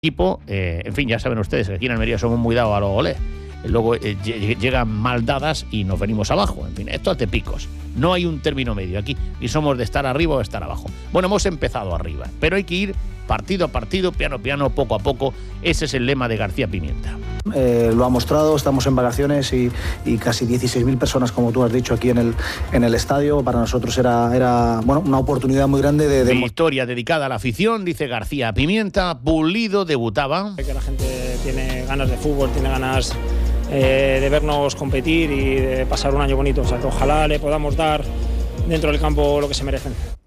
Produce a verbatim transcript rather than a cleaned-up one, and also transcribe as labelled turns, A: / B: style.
A: equipo, eh, en fin, ya saben ustedes que aquí en Almería somos muy dados a los goles. Luego eh, llegan mal dadas y nos venimos abajo. En fin, esto hace picos. No hay un término medio aquí. Y somos de estar arriba o de estar abajo. Bueno, hemos empezado arriba, pero hay que ir partido a partido, piano a piano, poco a poco. Ese es el lema de García Pimienta.
B: Eh, lo ha mostrado, estamos en vacaciones y, y casi dieciséis mil personas, como tú has dicho, aquí en el, en el estadio. Para nosotros era, era bueno, una oportunidad muy grande de... de...
A: Victoria dedicada a la afición, dice García Pimienta. Pulido debutaba.
C: Que la gente tiene ganas de fútbol, tiene ganas eh, de vernos competir y de pasar un año bonito. O sea, que ojalá le podamos dar dentro del campo lo que se merecen.